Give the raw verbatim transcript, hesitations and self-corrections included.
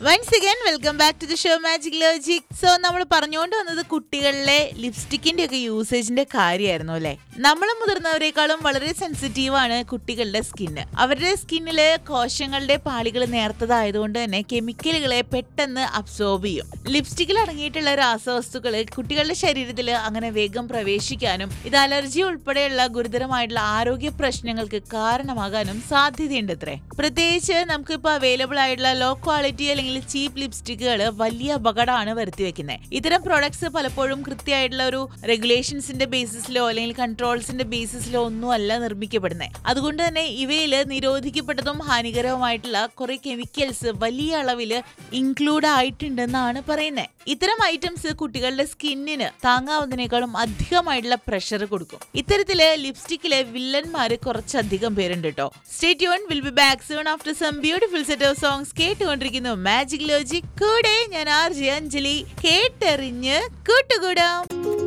Once again welcome back to the show magic logic. So നമ്മൾ പറഞ്ഞുകൊണ്ട് വന്നത് കുട്ടികളിലെ ലിപ്സ്റ്റിക്കിന്റെ ഒക്കെ യൂസേജിന്റെ കാര്യമായിരുന്നു അല്ലെ. നമ്മൾ മുതിർന്നവരെക്കാളും വളരെ സെൻസിറ്റീവ് ആണ് കുട്ടികളുടെ സ്കിന്ന്. അവരുടെ സ്കിന്നില് കോശങ്ങളുടെ പാളികൾ നേർത്തതായതുകൊണ്ട് തന്നെ കെമിക്കലുകളെ പെട്ടെന്ന് അബ്സോർബ് ചെയ്യും. ലിപ്സ്റ്റിക്കിൽ അടങ്ങിയിട്ടുള്ള രാസവസ്തുക്കൾ കുട്ടികളുടെ ശരീരത്തിൽ അങ്ങനെ വേഗം പ്രവേശിക്കാനും ഇത് അലർജി ഉൾപ്പെടെയുള്ള ഗുരുതരമായിട്ടുള്ള ആരോഗ്യ പ്രശ്നങ്ങൾക്ക് കാരണമാകാനും സാധ്യതയുണ്ട് അത്രേ. പ്രത്യേകിച്ച് നമുക്കിപ്പോൾ അവൈലബിൾ ആയിട്ടുള്ള ലോ ക്വാളിറ്റി അല്ലെങ്കിൽ ചീപ്പ് ലിപ്സ്റ്റിക്കുകൾ വലിയ അപകടമാണ് വരുത്തി വെക്കുന്നത്. ഇത്തരം പ്രോഡക്ട്സ് പലപ്പോഴും കൃത്യമായിട്ടുള്ള ഒരു റെഗുലേഷൻസിന്റെ ബേസിസിലോ അല്ലെങ്കിൽ കൺട്രോൾസിന്റെ ബേസിസിലോ ഒന്നും അല്ല നിർമ്മിക്കപ്പെടുന്നത്. അതുകൊണ്ട് തന്നെ ഇവയിൽ നിരോധിക്കപ്പെട്ടതും ഹാനികരവുമായിട്ടുള്ള കുറെ കെമിക്കൽസ് വലിയ അളവിൽ ഇൻക്ലൂഡ് ആയിട്ടുണ്ടെന്നാണ് പറയുന്നത്. ഇത്തരം ഐറ്റംസ് കുട്ടികളുടെ സ്കിന്നിന് താങ്ങാവുന്നതിനേക്കാളും അധികമായിട്ടുള്ള പ്രഷർ കൊടുക്കും. ഇത്തരത്തില് ലിപ്സ്റ്റിക്കിലെ വില്ലന്മാര് കുറച്ചധികം പേരുണ്ട് കേട്ടോ. Stay tune, will be back soon after some beautiful set of songs. കേട്ടുകൊണ്ടിരിക്കുന്നു മാജിക് ലോജിക്. കൂടെ ഞാൻ ആർ ജെ അഞ്ജലി. കേട്ടെറിഞ്ഞ് കൂട്ടുകൂടാം.